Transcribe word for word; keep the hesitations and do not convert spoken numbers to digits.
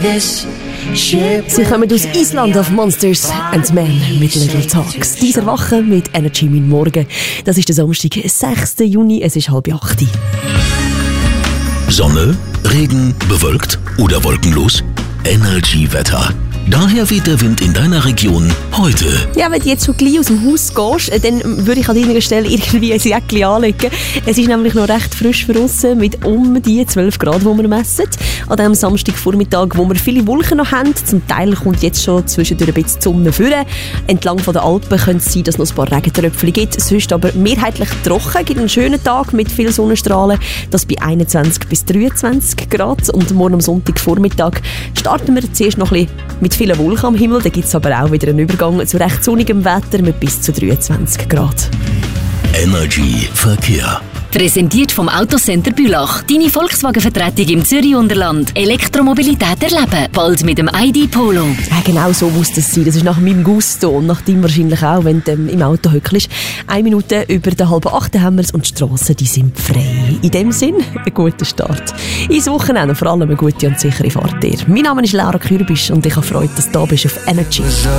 Sie kommen aus Island auf Monsters and Men mit Little Talks. Dieser Woche mit Energy mein Morgen. Das ist der Samstag, sechster Juni, es ist halb acht. Sonne, Regen, bewölkt oder wolkenlos? Energy-Wetter. Daher weht der Wind in deiner Region heute. Ja, wenn du jetzt schon gleich aus dem Haus gehst, dann würde ich an deiner Stelle irgendwie ein Jäckchen anlegen. Es ist nämlich noch recht frisch draussen mit um die zwölf Grad, die wir messen. An diesem Samstagvormittag, wo wir viele Wolken noch haben. Zum Teil kommt jetzt schon zwischendurch ein bisschen die Sonne führen. Entlang von den Alpen könnte es sein, dass es noch ein paar Regentröpfchen gibt. Sonst aber mehrheitlich trocken. Gibt einen schönen Tag mit viel Sonnenstrahlen. Das bei einundzwanzig bis dreiundzwanzig Grad. Und morgen am Sonntagvormittag starten wir zuerst noch ein bisschen mit vielen Wolken am Himmel. Da gibt es aber auch wieder einen Übergang zu recht sonnigem Wetter mit bis zu dreiundzwanzig Grad. Energy Verkehr. Präsentiert vom Autocenter Bülach. Deine Volkswagen-Vertretung im Zürich-Unterland. Elektromobilität erleben. Bald mit dem I D Polo. Ja, genau so muss das sein. Das ist nach meinem Gusto und nach deinem wahrscheinlich auch, wenn du ähm, im Auto hückelst. Eine Minute über der halben acht haben wir es und die Strassen, die sind frei. In dem Sinn, einen guten Start. Ins Wochenende vor allem eine gute und sichere Fahrt dir. Mein Name ist Laura Kürbisch und ich habe Freude, dass du da bist auf Energy.